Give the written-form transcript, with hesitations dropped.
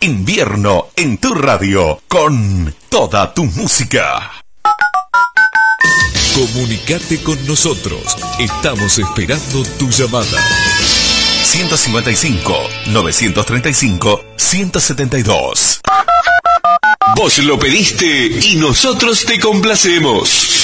Invierno en tu radio, con toda tu música. Comunicate con nosotros. Estamos esperando tu llamada. 155-935-172. Vos lo pediste y nosotros te complacemos.